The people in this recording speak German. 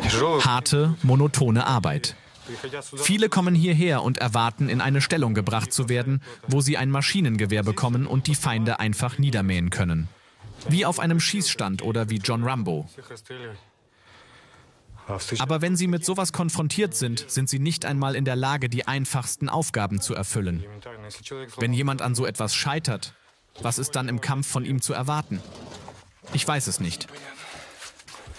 Harte, monotone Arbeit. Viele kommen hierher und erwarten, in eine Stellung gebracht zu werden, wo sie ein Maschinengewehr bekommen und die Feinde einfach niedermähen können. Wie auf einem Schießstand oder wie John Rambo. Aber wenn sie mit sowas konfrontiert sind, sind sie nicht einmal in der Lage, die einfachsten Aufgaben zu erfüllen. Wenn jemand an so etwas scheitert, was ist dann im Kampf von ihm zu erwarten? Ich weiß es nicht.